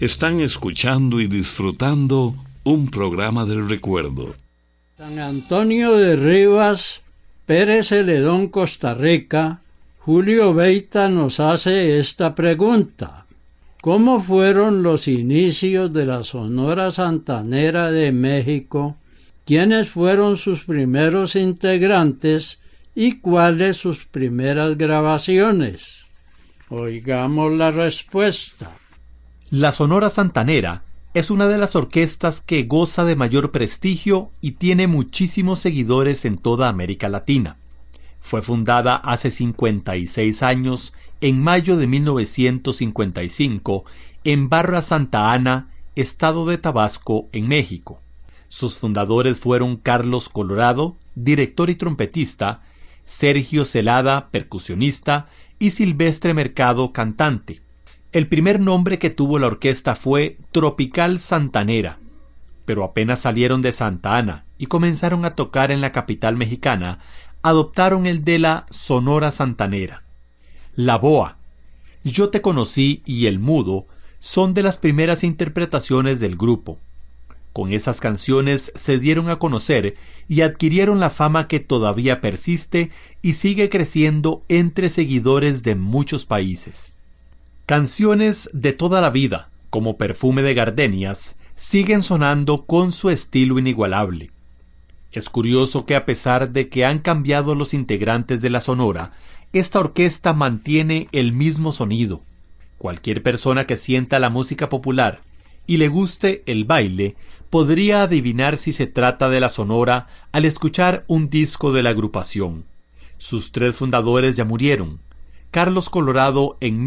Están escuchando y disfrutando un programa del recuerdo. San Antonio de Rivas, Pérez Celedón, Costa Rica, Julio Beita nos hace esta pregunta. ¿Cómo fueron los inicios de la Sonora Santanera de México? ¿Quiénes fueron sus primeros integrantes y cuáles sus primeras grabaciones? Oigamos la respuesta. La Sonora Santanera es una de las orquestas que goza de mayor prestigio y tiene muchísimos seguidores en toda América Latina. Fue fundada hace 56 años, en mayo de 1955, en Barra Santa Ana, estado de Tabasco, en México. Sus fundadores fueron Carlos Colorado, director y trompetista, Sergio Celada, percusionista, y Silvestre Mercado, cantante. El primer nombre que tuvo la orquesta fue Tropical Santanera, pero apenas salieron de Santa Ana y comenzaron a tocar en la capital mexicana, adoptaron el de la Sonora Santanera. La Boa, Yo te conocí y El Mudo son de las primeras interpretaciones del grupo. Con esas canciones se dieron a conocer y adquirieron la fama que todavía persiste y sigue creciendo entre seguidores de muchos países. Canciones de toda la vida, como Perfume de Gardenias, siguen sonando con su estilo inigualable. Es curioso que a pesar de que han cambiado los integrantes de la Sonora, esta orquesta mantiene el mismo sonido. Cualquier persona que sienta la música popular y le guste el baile, podría adivinar si se trata de la Sonora al escuchar un disco de la agrupación. Sus tres fundadores ya murieron. Carlos Colorado en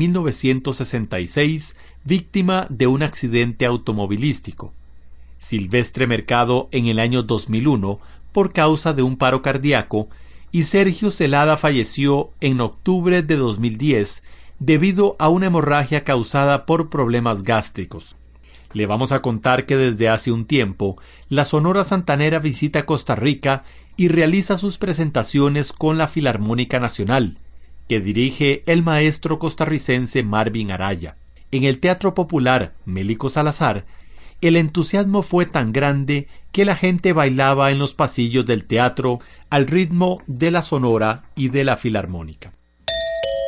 1966, víctima de un accidente automovilístico. Silvestre Mercado en el año 2001 por causa de un paro cardíaco y Sergio Celada falleció en octubre de 2010 debido a una hemorragia causada por problemas gástricos. Le vamos a contar que desde hace un tiempo la Sonora Santanera visita Costa Rica y realiza sus presentaciones con la Filarmónica Nacional, que dirige el maestro costarricense Marvin Araya. En el Teatro Popular Mélico Salazar, el entusiasmo fue tan grande que la gente bailaba en los pasillos del teatro al ritmo de la Sonora y de la Filarmónica.